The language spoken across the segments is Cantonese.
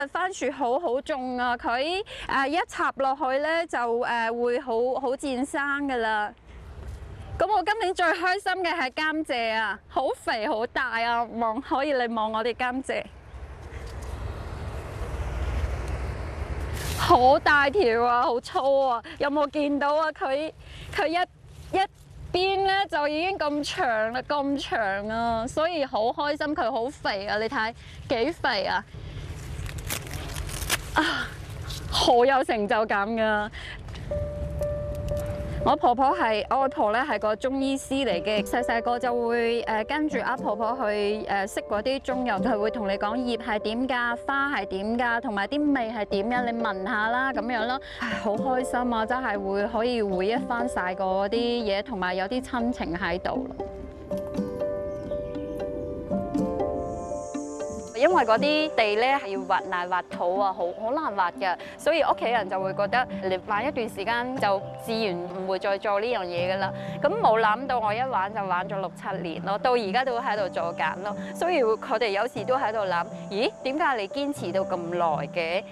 番薯好種啊，佢一插落去咧就會好漸生噶啦。咁我今年最開心嘅係甘蔗啊，好肥好大啊！可以你望我啲甘蔗，好大條啊，好粗啊！有冇見到啊？佢一邊咧就已經咁長啦，咁長啊，所以好開心。佢好肥啊，你睇幾肥啊！好有成就感噶。我婆婆係我外婆咧，係個中醫師嚟嘅。細個就會跟住阿婆婆去識嗰啲中藥，佢會同你講葉係點㗎，花係點㗎，同埋啲味係點樣，你聞下啦咁樣咯。好開心啊！真係可以回憶翻晒嗰啲嘢，同埋有啲親情喺度咯。因為嗰啲地咧係要挖泥挖土啊，好難挖嘅，所以屋企人就會覺得你玩一段時間就自然唔會再做呢樣嘢噶啦。咁冇諗到我一玩就玩咗6、7年咯，到而家都喺度做緊咯。所以佢哋有時都喺度諗，咦，點解你堅持到咁耐嘅？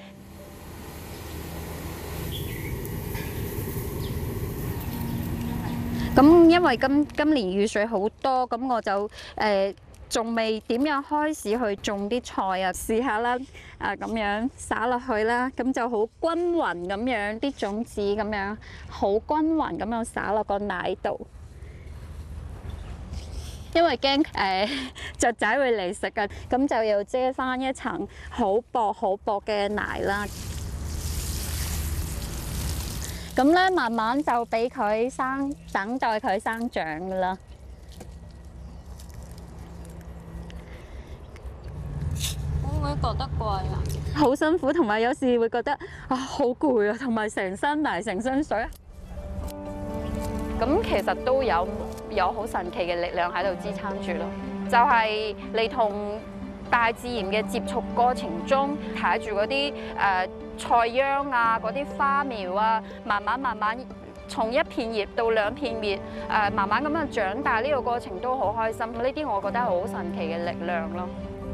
咁因為今年雨水好多，咁我就仲未點樣開始去種啲菜啊，試下啦，咁樣撒落去啦，咁就好均勻咁樣啲種子咁樣，好均勻咁樣撒落個泥度，因為驚雀仔會嚟食㗎，咁就要遮翻一層好薄嘅泥啦。咁咧慢慢就俾佢生，等待佢生長㗎啦。會覺得攰啊，好辛苦，同埋有時會覺得好攰啊，同埋成身泥成身水。咁其實都有好神奇嘅力量喺度支撐住咯，就係你同大自然嘅接觸過程中，睇住嗰啲菜秧啊，嗰啲花苗啊，慢慢從一片葉到2片葉，慢慢咁樣長大，呢個過程都好開心。呢啲我覺得係好神奇嘅力量咯。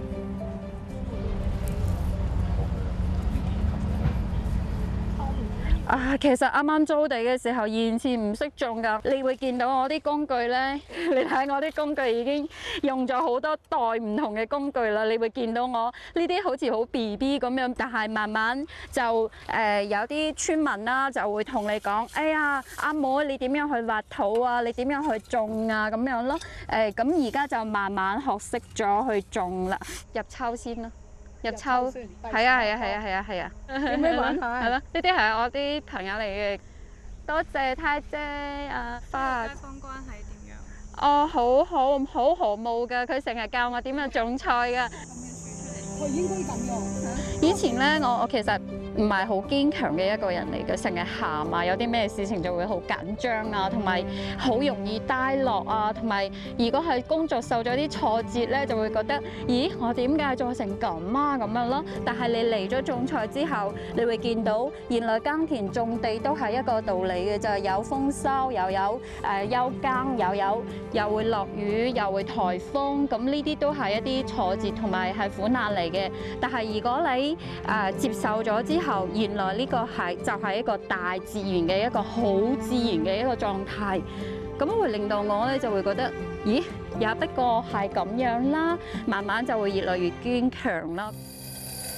其實啱啱租地嘅時候，完全唔識種㗎。你會見到我啲工具咧，你睇我啲工具已經用咗好多代唔同嘅工具啦。你會見到我呢啲好似好 BB 咁樣，但係慢慢就有啲村民啦就會同你講：哎呀，阿妹你點樣去挖土啊？你點樣去種啊？咁樣咯。咁而家就慢慢學識咗去種啦，入秋先咯。入秋，係啊！ 有咩玩法？ 係咯，呢啲係我啲朋友嚟嘅。多謝太姐花。 街坊關係點樣？ 哦，好和睦㗎，佢成日教我點樣種菜㗎。 佢應該咁用。 以前咧，我其實唔係好堅強嘅一個人嚟嘅，成日喊啊，有啲咩事情就會好緊張啊，同埋好容易低落啊，同埋如果係工作受咗啲挫折咧，就會覺得，咦，我點解做成咁啊咁樣咯。但係你嚟咗種菜之後，你會見到原來耕田種地都係一個道理嘅，就係有豐收，又有休耕，又會落雨，又會颱風，咁呢啲都係一啲挫折同埋係苦難嚟嘅。但係如果你接受咗之後，原來呢個就係一個大自然嘅一個好自然嘅一個狀態，咁會令到我咧就會覺得，咦，也不過係咁樣啦，慢慢就會越來越堅強啦。